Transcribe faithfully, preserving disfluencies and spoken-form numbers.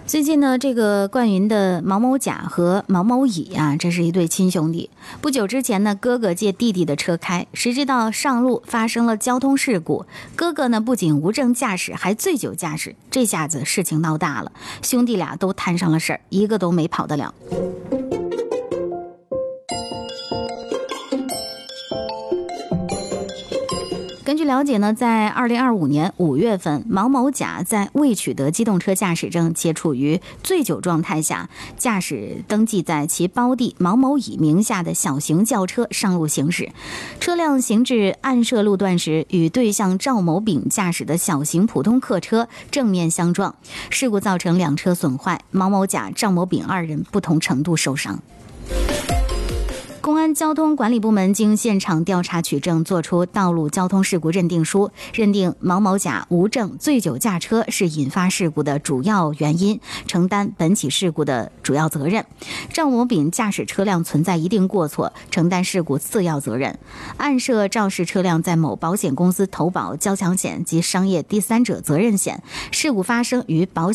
最近呢，这个冠云的毛某甲和毛某乙啊，这是一对亲兄弟。不久之前呢，哥哥借弟弟的车开，谁知道上路发生了交通事故，哥哥呢不仅无证驾驶，还醉酒驾驶。这下子事情闹大了，兄弟俩都摊上了事儿，一个都没跑得了。根据了解呢，在二零二五年五月份，毛某甲在未取得机动车驾驶证且处于醉酒状态下，驾驶登记在其胞弟毛某乙名下的小型轿车上路行驶，车辆行至暗设路段时，与对向赵某丙驾驶的小型普通客车正面相撞，事故造成两车损坏，毛某甲、赵某丙二人不同程度受伤。公安交通管理部门经现场调查取证，作出道路交通事故认定书，认定毛某甲无证醉酒驾车是引发事故的主要原因，承担本起事故的主要责任；赵某丙驾驶车辆存在一定过错，承担事故次要责任。案涉肇事车辆在某保险公司投保交强险及商业第三者责任险，事故发生于保险